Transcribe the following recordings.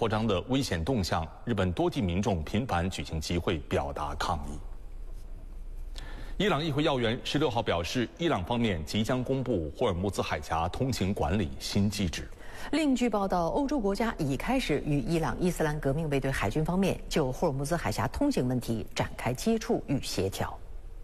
扩张的危险动向，日本多地民众频繁举行集会表达抗议。伊朗议会要员16号表示，伊朗方面即将公布霍尔木兹海峡通行管理新机制。 另据报道，欧洲国家已开始与伊朗伊斯兰革命卫队海军方面就霍尔木兹海峡通行问题展开接触与协调。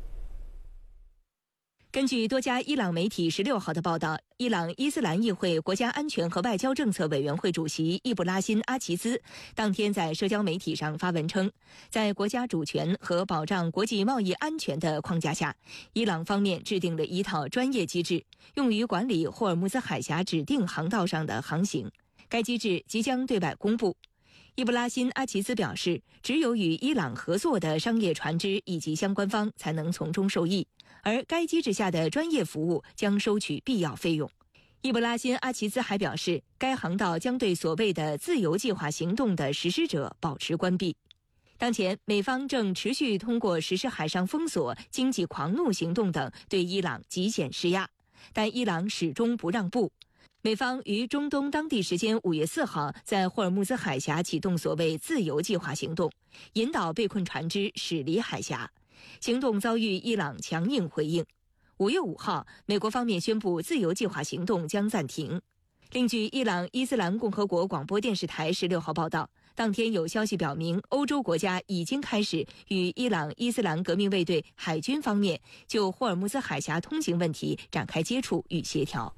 根据多家伊朗媒体16号的报道，伊朗伊斯兰议会国家安全和外交政策委员会主席易卜拉欣·阿齐兹当天在社交媒体上发文称，在国家主权和保障国际贸易安全的框架下，伊朗方面制定了一套专业机制，用于管理霍尔木兹海峡指定航道上的航行。该机制即将对外公布。易卜拉欣·阿齐兹表示，只有与伊朗合作的商业船只以及相关方才能从中受益，而该机制下的专业服务将收取必要费用。易卜拉欣·阿齐兹还表示，该航道将对所谓的自由计划行动的实施者保持关闭。当前，美方正持续通过实施海上封锁、经济狂怒行动等对伊朗极限施压，但伊朗始终不让步。美方于中东当地时间5月4号在霍尔木兹海峡启动所谓自由计划行动，引导被困船只驶离海峡。行动遭遇伊朗强硬回应。5月5号，美国方面宣布自由计划行动将暂停。另据伊朗伊斯兰共和国广播电视台16号报道，当天有消息表明，欧洲国家已经开始与伊朗伊斯兰革命卫队海军方面就霍尔木兹海峡通行问题展开接触与协调。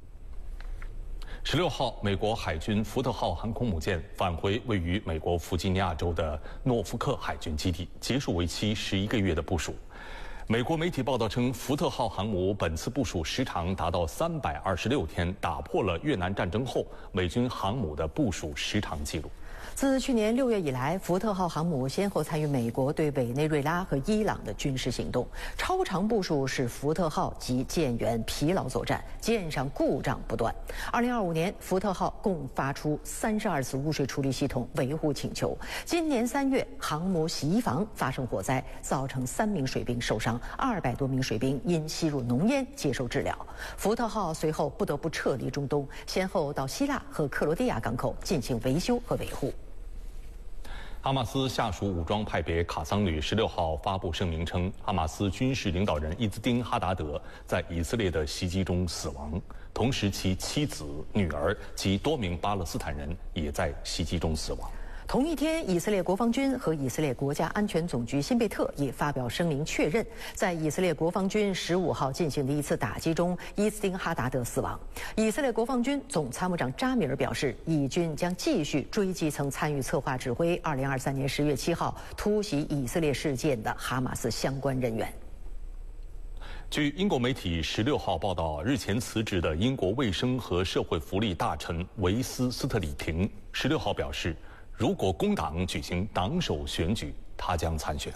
16号，美国海军福特号航空母舰返回位于美国弗吉尼亚州的诺福克海军基地，结束为期11个月的部署。美国媒体报道称，福特号航母本次部署时长达到326天，打破了越南战争后美军航母的部署时长纪录。 自去年6月以来，福特号航母先后参与美国对委内瑞拉和伊朗的军事行动。超长部署使福特号及舰员疲劳作战，舰上故障不断。2025年，福特号共发出32次污水处理系统维护请求。今年3月，航母洗衣房发生火灾，造成3名水兵受伤，200多名水兵因吸入浓烟接受治疗。福特号随后不得不撤离中东，先后到希腊和克罗地亚港口进行维修和维护。 哈马斯下属武装派别卡桑旅16号发布声明称，哈马斯军事领导人伊兹丁·哈达德在以色列的袭击中死亡，同时其妻子、女儿及多名巴勒斯坦人也在袭击中死亡。 同一天，以色列国防军和以色列国家安全总局辛贝特也发表声明确认，在以色列国防军15号进行的一次打击中，伊兹丁·哈达德死亡。以色列国防军总参谋长扎米尔表示，以军将继续追击曾参与策划指挥2023年10月7号突袭以色列事件的哈马斯相关人员。 据英国媒体16号报道，日前辞职的英国卫生和社会福利大臣维斯·斯特里廷16号表示，如果工党举行党首选举，他将参选。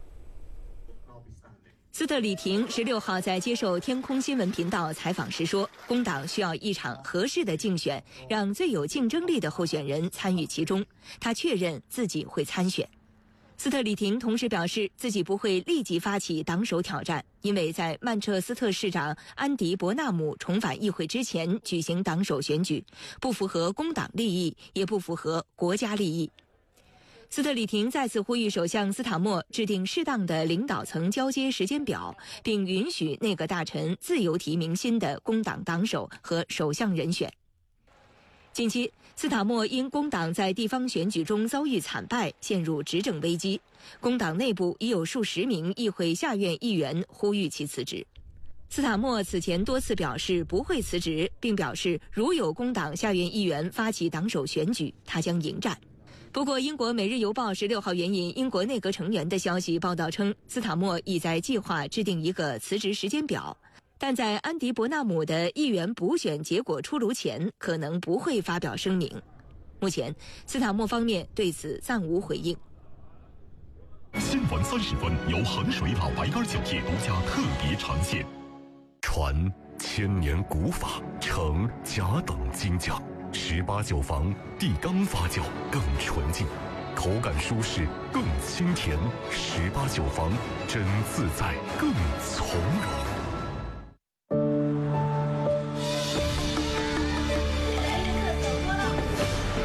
斯特里廷16号在接受天空新闻频道采访时说，工党需要一场合适的竞选，让最有竞争力的候选人参与其中。他确认自己会参选。斯特里廷同时表示，自己不会立即发起党首挑战，因为在曼彻斯特市长安迪·伯纳姆重返议会之前举行党首选举，不符合工党利益，也不符合国家利益。斯特里廷再次呼吁首相斯塔默制定适当的领导层交接时间表，并允许内阁大臣自由提名新的工党党首和首相人选。近期，斯塔默因工党在地方选举中遭遇惨败，陷入执政危机。工党内部已有数十名议会下院议员呼吁其辞职。斯塔默此前多次表示不会辞职，并表示如有工党下院议员发起党首选举，他将迎战。不过，英国《每日邮报》16号援引英国内阁成员的消息报道称，斯塔默已在计划制定一个辞职时间表。但在安迪·伯纳姆的议员补选结果出炉前，可能不会发表声明。目前，斯塔默方面对此暂无回应。 新闻30分由衡水老白干酒业独家特别呈现。传千年古法，承甲等精匠，18酒房地缸发酵更纯净，口感舒适更清甜。18酒房真自在更从容。